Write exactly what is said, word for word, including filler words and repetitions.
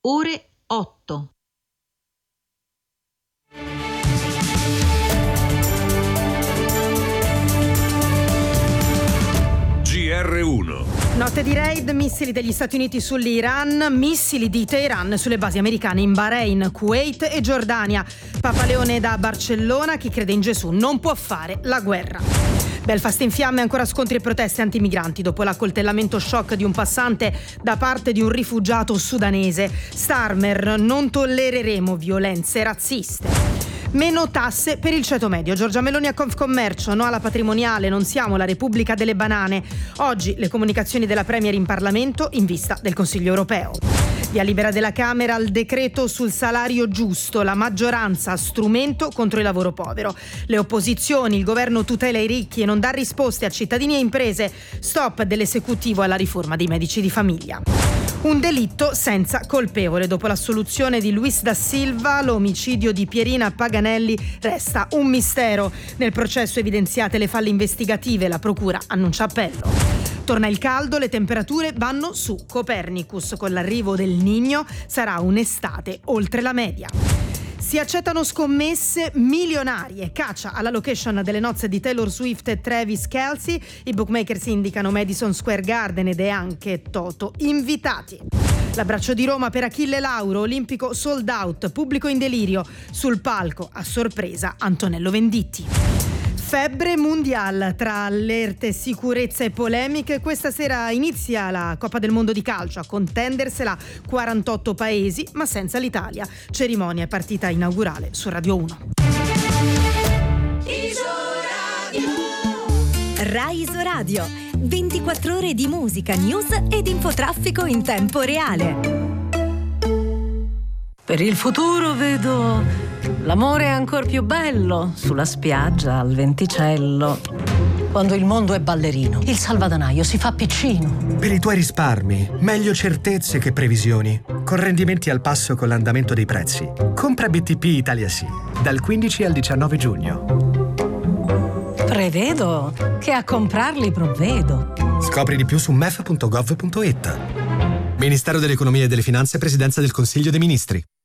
ore otto. G R uno. Notte di raid, missili degli Stati Uniti sull'Iran, missili di Teheran sulle basi americane in Bahrain, Kuwait e Giordania. Papa Leone da Barcellona, chi crede in Gesù non può fare la guerra. Belfast in fiamme, ancora scontri e proteste antimigranti dopo l'accoltellamento shock di un passante da parte di un rifugiato sudanese. Starmer, non tollereremo violenze razziste. Meno tasse per il ceto medio. Giorgia Meloni a Confcommercio, no alla patrimoniale, non siamo la Repubblica delle banane. Oggi le comunicazioni della Premier in Parlamento in vista del Consiglio europeo. Via libera della Camera al decreto sul salario giusto, la maggioranza strumento contro il lavoro povero. Le opposizioni, il governo tutela i ricchi e non dà risposte a cittadini e imprese. Stop dell'esecutivo alla riforma dei medici di famiglia. Un delitto senza colpevole. Dopo l'assoluzione di Luis da Silva, l'omicidio di Pierina Paganelli resta un mistero. Nel processo evidenziate le falle investigative, la procura annuncia appello. Torna il caldo, le temperature vanno su. Copernicus, con l'arrivo del Niño sarà un'estate oltre la media. Si accettano scommesse milionarie. Caccia alla location delle nozze di Taylor Swift e Travis Kelce. I bookmakers indicano Madison Square Garden ed è anche Toto invitati. L'abbraccio di Roma per Achille Lauro, olimpico sold out, pubblico in delirio. Sul palco, a sorpresa, Antonello Venditti. Febbre mondiale, tra allerte, sicurezza e polemiche. Questa sera inizia la Coppa del Mondo di calcio, a contendersela quarantotto paesi, ma senza l'Italia. Cerimonia e partita inaugurale su Radio uno. Rai Isoradio, ventiquattro ore di musica, news ed infotraffico in tempo reale. Per il futuro vedo l'amore ancor più bello sulla spiaggia al venticello. Quando il mondo è ballerino, il salvadanaio si fa piccino. Per i tuoi risparmi, meglio certezze che previsioni. Con rendimenti al passo con l'andamento dei prezzi. Compra B T P Italia Sì, dal quindici al diciannove giugno. Prevedo che a comprarli provvedo. Scopri di più su m e f punto gov punto i t. Ministero dell'Economia e delle Finanze, Presidenza del Consiglio dei Ministri.